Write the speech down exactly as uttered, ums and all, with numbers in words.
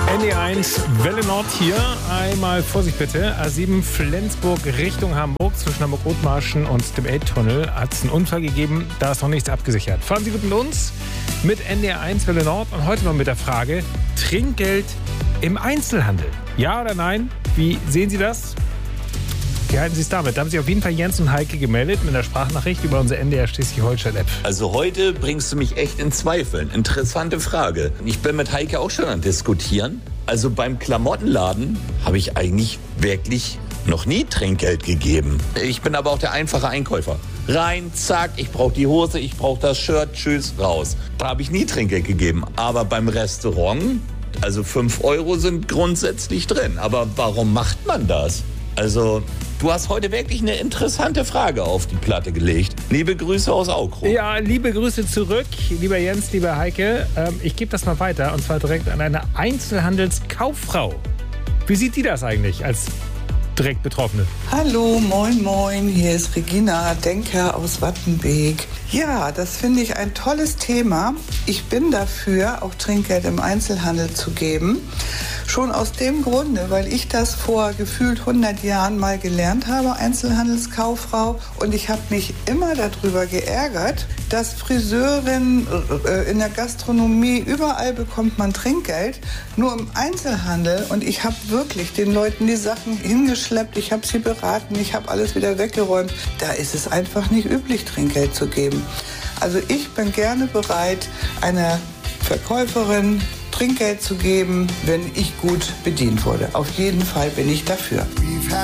N D eins, Welle Nord hier. Einmal Vorsicht bitte. A sieben Flensburg Richtung Hamburg. Zwischen Hamburg-Othmarschen und dem Elbtunnel hat es einen Unfall gegeben. Da ist noch nichts abgesichert. Fahren Sie gut mit uns mit N D eins, Welle Nord. Und heute noch mit der Frage: Trinkgeld im Einzelhandel. Ja oder nein? Wie sehen Sie das? Wie halten Sie es damit? Da haben sich auf jeden Fall Jens und Heike gemeldet mit einer Sprachnachricht über unsere N D R Schleswig-Holstein-App. Also heute bringst du mich echt in Zweifeln. Interessante Frage. Ich bin mit Heike auch schon am Diskutieren. Also beim Klamottenladen habe ich eigentlich wirklich noch nie Trinkgeld gegeben. Ich bin aber auch der einfache Einkäufer. Rein, zack, ich brauche die Hose, ich brauche das Shirt, tschüss, raus. Da habe ich nie Trinkgeld gegeben. Aber beim Restaurant, also fünf Euro sind grundsätzlich drin. Aber warum macht man das? Also, du hast heute wirklich eine interessante Frage auf die Platte gelegt. Liebe Grüße aus Aukrow. Ja, liebe Grüße zurück, lieber Jens, lieber Heike. Ähm, ich gebe das mal weiter, und zwar direkt an eine Einzelhandelskauffrau. Wie sieht die das eigentlich als direkt Betroffene? Hallo, moin, moin, hier ist Regina Denker aus Wattenbeek. Ja, das finde ich ein tolles Thema. Ich bin dafür, auch Trinkgeld im Einzelhandel zu geben. Schon aus dem Grunde, weil ich das vor gefühlt hundert Jahren mal gelernt habe, Einzelhandelskauffrau. Und ich habe mich immer darüber geärgert, dass Friseurinnen äh, in der Gastronomie, überall bekommt man Trinkgeld, nur im Einzelhandel. Und ich habe wirklich den Leuten die Sachen hingeschleppt, ich habe sie beraten, ich habe alles wieder weggeräumt. Da ist es einfach nicht üblich, Trinkgeld zu geben. Also ich bin gerne bereit, einer Verkäuferin Trinkgeld zu geben, wenn ich gut bedient wurde. Auf jeden Fall bin ich dafür.